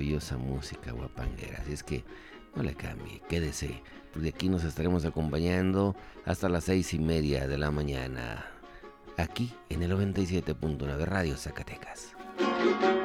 maravillosa música guapanguera. Así es que no le cambie, quédese, porque aquí nos estaremos acompañando hasta las 6:30 de la mañana, aquí en el 97.9 Radio Zacatecas.